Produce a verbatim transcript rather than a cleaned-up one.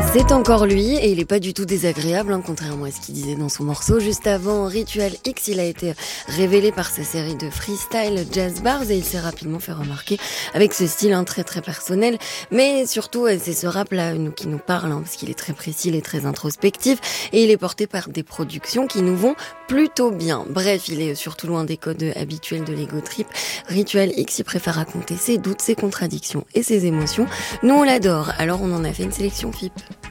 C'est encore lui et il est pas du tout désagréable, hein, contrairement à ce qu'il disait dans son morceau. Juste avant Ritual X, il a été révélé par sa série de freestyle Jazz Bars et il s'est rapidement fait remarquer avec ce style hein, très très personnel. Mais surtout, c'est ce rap-là nous, qui nous parle, hein, parce qu'il est très précis, il est très introspectif et il est porté par des productions qui nous vont plutôt bien. Bref, il est surtout loin des codes habituels de l'ego trip. Ritual X, il préfère raconter ses doutes, ses contradictions et ses émotions. Nous, on l'adore, alors on en a fait une sélection F I P.